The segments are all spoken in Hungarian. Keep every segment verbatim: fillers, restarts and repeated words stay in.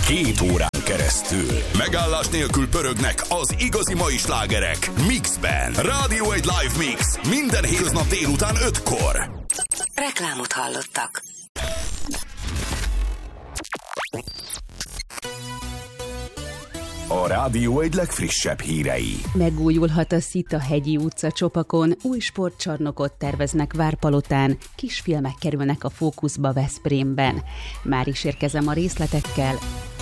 Két órán keresztül megállás nélkül pörögnek az igazi mai slágerek Mixben. Rádió egy live mix minden hétköznap délután ötkor. Reklámot hallottak. A rádió egy legfrissebb hírei. Megújulhat a Szita-hegyi utca Csopakon, új sportcsarnokot terveznek Várpalotán, kisfilmek kerülnek a fókuszba Veszprémben. Már is érkezem a részletekkel.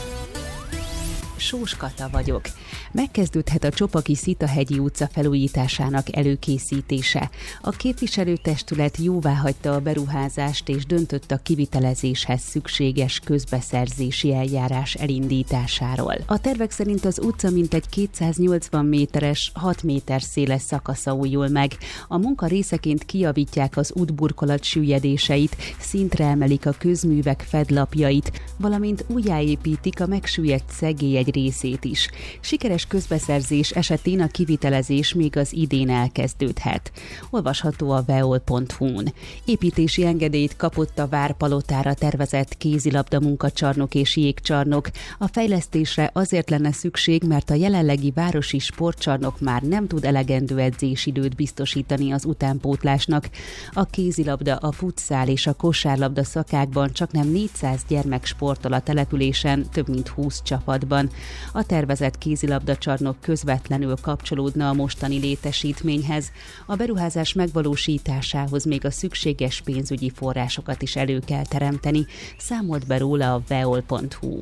Sós Kata vagyok. Megkezdődhet a Csopaki Szita-hegyi utca felújításának előkészítése. A képviselőtestület jóváhagyta a beruházást és döntött a kivitelezéshez szükséges közbeszerzési eljárás elindításáról. A tervek szerint az utca mintegy kétszáznyolcvan méteres, hat méter széles szakasza újul meg. A munka részeként kijavítják az útburkolat süllyedéseit, szintre emelik a közművek fedlapjait, valamint újjáépítik a megsüllyedt szegély egy részét is. Sikeres közbeszerzés esetén a kivitelezés még az idén elkezdődhet. Olvasható a veol pont hu-n. Építési engedélyt kapott a Várpalotára tervezett kézilabda munkacsarnok és jégcsarnok. A fejlesztésre azért lenne szükség, mert a jelenlegi városi sportcsarnok már nem tud elegendő edzésidőt biztosítani az utánpótlásnak. A kézilabda, a futszál és a kosárlabda szakákban csaknem négyszáz gyermek sportol a településen, több mint húsz csapatban. A tervezett kézilabdacsarnok közvetlenül kapcsolódna a mostani létesítményhez. A beruházás megvalósításához még a szükséges pénzügyi forrásokat is elő kell teremteni, számolt be róla a veol pont hu.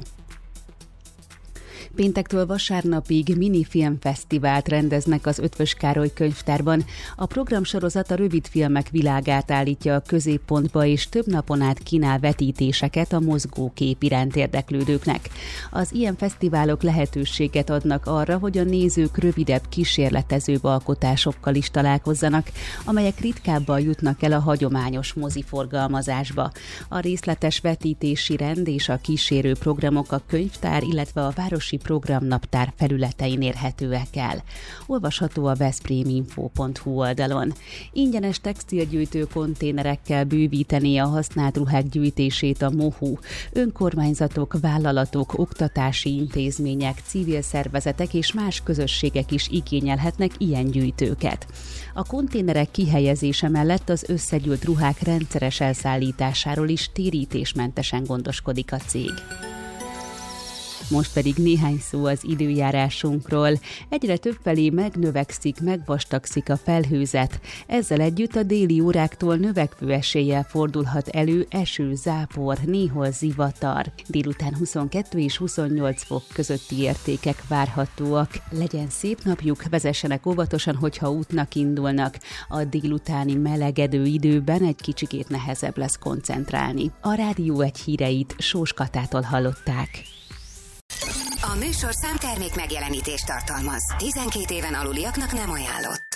Péntektől vasárnapig minifilmfesztivált rendeznek az Eötvös Károly könyvtárban. A programsorozat a rövidfilmek világát állítja a középpontba, és több napon át kínál vetítéseket a mozgókép iránt érdeklődőknek. Az ilyen fesztiválok lehetőséget adnak arra, hogy a nézők rövidebb, kísérletezőbb alkotásokkal is találkozzanak, amelyek ritkábban jutnak el a hagyományos moziforgalmazásba. A részletes vetítési rend és a kísérő programok a könyvtár, illetve a városi programnaptár felületein érhetőek el. Olvasható a veszpréminfo pont hu oldalon. Ingyenes textilgyűjtő konténerekkel bővítené a használt ruhák gyűjtését a MOHU. Önkormányzatok, vállalatok, oktatási intézmények, civil szervezetek és más közösségek is igényelhetnek ilyen gyűjtőket. A konténerek kihelyezése mellett az összegyűlt ruhák rendszeres elszállításáról is térítésmentesen gondoskodik a cég. Most pedig néhány szó az időjárásunkról. Egyre többfelé megnövekszik, megvastagszik a felhőzet. Ezzel együtt a déli óráktól növekvő eséllyel fordulhat elő eső, zápor, néhol zivatar. Délután huszonkettő és huszonnyolc fok közötti értékek várhatóak. Legyen szép napjuk, vezessenek óvatosan, hogyha útnak indulnak. A délutáni melegedő időben egy kicsikét nehezebb lesz koncentrálni. A Rádió egy híreit Sós Katától hallották. A műsor számtermék megjelenítést tartalmaz. tizenkét éven aluliaknak nem ajánlott.